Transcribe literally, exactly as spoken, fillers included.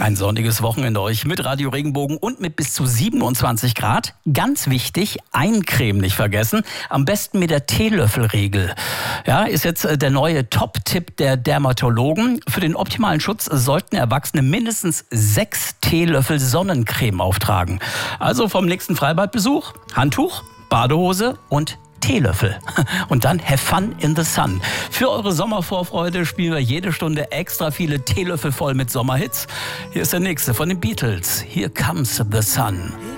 Ein sonniges Wochenende euch mit Radio Regenbogen und mit bis zu siebenundzwanzig Grad. Ganz wichtig, eincremen nicht vergessen. Am besten mit der Teelöffelregel. Ja, ist jetzt der neue Top-Tipp der Dermatologen. Für den optimalen Schutz sollten Erwachsene mindestens sechs Teelöffel Sonnencreme auftragen. Also vom nächsten Freibadbesuch, Handtuch, Badehose und Teelöffel. Und dann have fun in the sun. Für eure Sommervorfreude spielen wir jede Stunde extra viele Teelöffel voll mit Sommerhits. Hier ist der nächste von den Beatles. Here comes the sun.